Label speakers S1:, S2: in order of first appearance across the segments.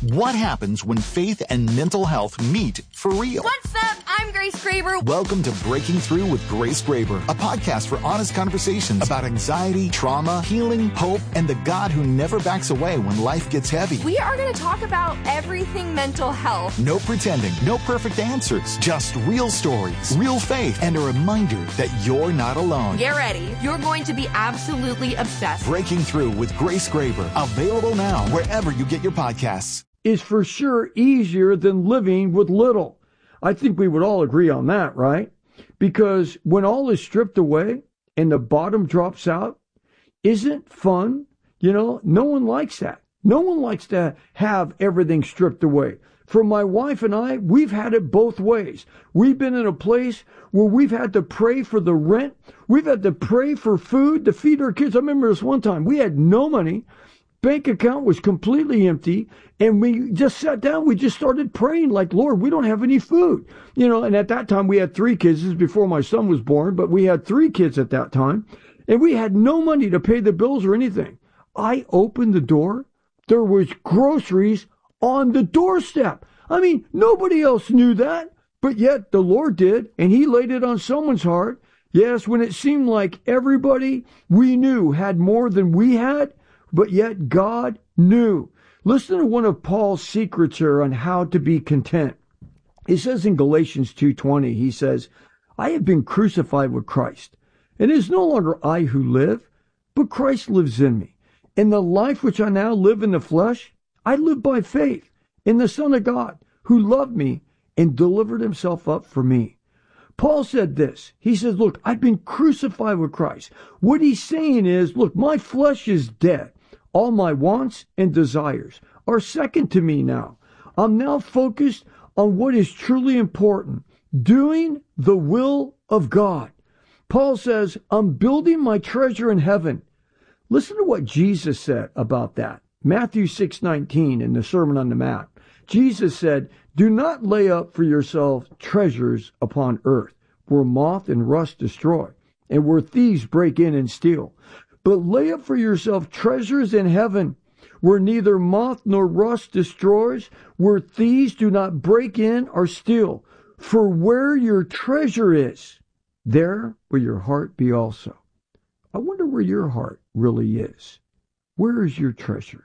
S1: What happens when faith and mental health meet for real?
S2: What's up? I'm Grace Graber.
S1: Welcome to Breaking Through with Grace Graber, a podcast for honest conversations about anxiety, trauma, healing, hope, and the God who never backs away when life gets heavy.
S2: We are going to talk about everything mental health.
S1: No pretending, no perfect answers, just real stories, real faith, and a reminder that you're not alone.
S2: Get ready. You're going to be absolutely obsessed.
S1: Breaking Through with Grace Graber, available now wherever you get your podcasts.
S3: Is for sure easier than living with little. I think we would all agree on that, right? Because when all is stripped away and the bottom drops out, isn't fun? You know, no one likes that. No one likes to have everything stripped away. For my wife and I, we've had it both ways. We've been in a place where we've had to pray for the rent. We've had to pray for food to feed our kids. I remember this one time, we had no money. Bank account was completely empty, and we just sat down. We just started praying like, Lord, we don't have any food. You know, and at that time we had 3 kids. This is before my son was born, but we had 3 kids at that time, and we had no money to pay the bills or anything. I opened the door. There was groceries on the doorstep. I mean, nobody else knew that, but yet the Lord did, and he laid it on someone's heart. Yes, when it seemed like everybody we knew had more than we had, but yet God knew. Listen to one of Paul's secrets here on how to be content. He says in Galatians 2:20, he says, I have been crucified with Christ, and it is no longer I who live, but Christ lives in me. In the life which I now live in the flesh, I live by faith in the Son of God, who loved me and delivered himself up for me. Paul said this. He says, look, I've been crucified with Christ. What he's saying is, look, my flesh is dead. All my wants and desires are second to me now. I'm now focused on what is truly important, doing the will of God. Paul says, I'm building my treasure in heaven. Listen to what Jesus said about that. Matthew 6:19 in the Sermon on the Mount. Jesus said, do not lay up for yourselves treasures upon earth, where moth and rust destroy, and where thieves break in and steal. But lay up for yourself treasures in heaven, where neither moth nor rust destroys, where thieves do not break in or steal. For where your treasure is, there will your heart be also. I wonder where your heart really is. Where is your treasure?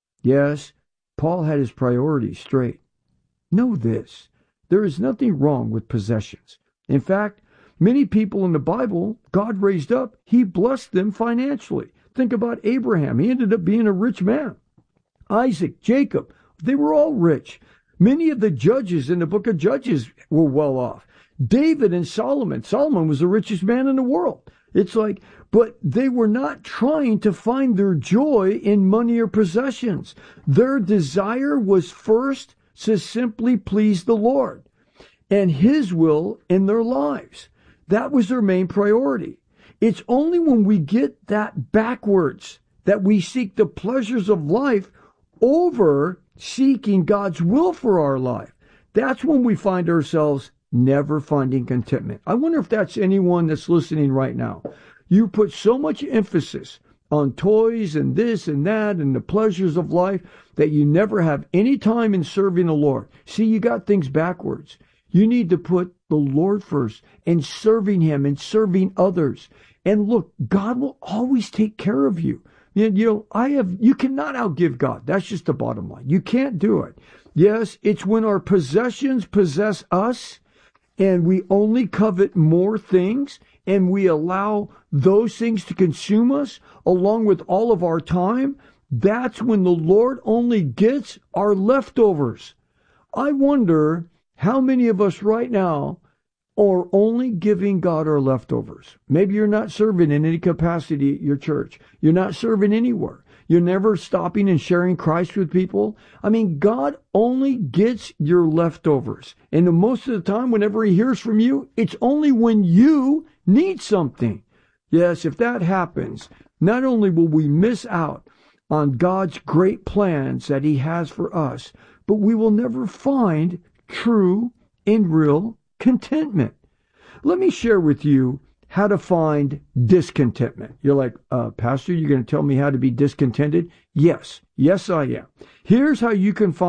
S3: Yes, Paul had his priorities straight. Know this, there is nothing wrong with possessions. In fact, many people in the Bible, God raised up, he blessed them financially. Think about Abraham. He ended up being a rich man. Isaac, Jacob, they were all rich. Many of the judges in the book of Judges were well off. David and Solomon. Solomon was the richest man in the world. It's like, but they were not trying to find their joy in money or possessions. Their desire was first to simply please the Lord and his will in their lives. That was their main priority. It's only when we get that backwards that we seek the pleasures of life over seeking God's will for our life. That's when we find ourselves never finding contentment. I wonder if that's anyone that's listening right now. You put so much emphasis on toys and this and that and the pleasures of life that you never have any time in serving the Lord. See, you got things backwards. You need to put the Lord first and serving him and serving others. And look, God will always take care of you. You know, you cannot outgive God. That's just the bottom line. You can't do it. Yes, it's when our possessions possess us and we only covet more things and we allow those things to consume us along with all of our time. That's when the Lord only gets our leftovers. I wonder how many of us right now are only giving God our leftovers. Maybe you're not serving in any capacity at your church. You're not serving anywhere. You're never stopping and sharing Christ with people. I mean, God only gets your leftovers. And most of the time, whenever he hears from you, it's only when you need something. Yes, if that happens, not only will we miss out on God's great plans that he has for us, but we will never find true and real contentment. Let me share with you how to find discontentment. You're like, Pastor, you're going to tell me how to be discontented? Yes, I am. Here's how you can find